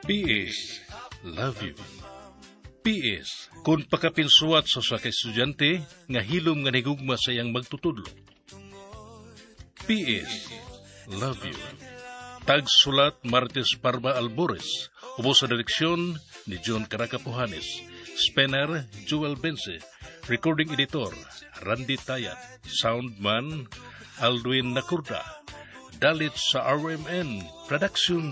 PS, love you. PS, kung pakapinsuat sa estudyante nga hilom nga nigugma sa iyang magtutudlo. PS, love you. Tagsulat Martes Parma Albores, ubo sa direksyon ni John Caracapuhanes, Spener Joel Bense, recording editor Randy Tayat, soundman Aldwin Nakurda, dalit sa RMN Productions